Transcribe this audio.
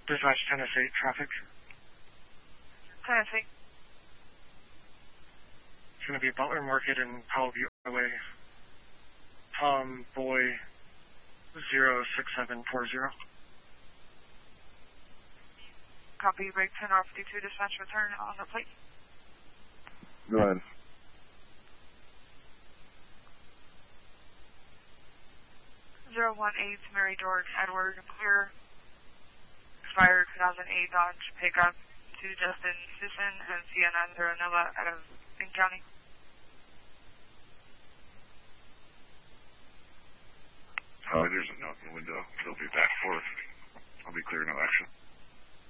Dispatch 10-8 traffic. Tennessee. It's going to be Butler Market and Powell View Highway. Tom Boy 06740. Copy, break 10 R52, dispatch return on the plate. Go ahead. (018) Mary George Edward, clear. Expired 2008 Dodge pickup to Justin Sisson and Sienna Nova out of King County. There's a note in the window. They'll be back forth. I'll be clear, no action.